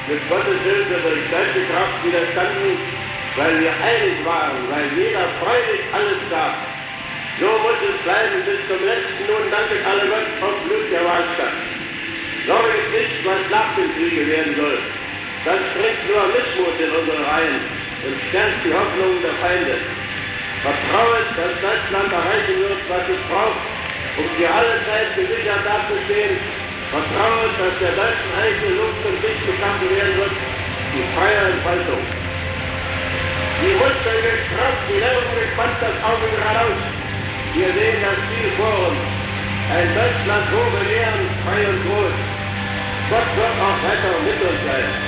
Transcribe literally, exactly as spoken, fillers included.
mit Gottes Hilfe durch deutsche Kraft widerstanden, weil wir einig waren, weil jeder freudig alles gab. So muss es bleiben bis zum letzten und danket alle Gott auf Blut der Wahlstatt. Sorget nicht, was nach dem Kriege werden soll. Das bringt nur Missmut in unsere Reihen und stärkt die Hoffnung der Feinde. Vertrauet, dass Deutschland erreichen wird, was es braucht, um für alle Zeit gesichert dazustehen. Vertrauet, dass der deutschen Eiche Luft und Licht geschaffen werden wird, die freie Entfaltung. Die Rüstige Kraft, die Lärm gespannt das Auge geradeaus. Wir sehen das Ziel vor uns. Ein Deutschland, wo wir lehren, frei und groß. Gott wird auch weiter mit uns sein.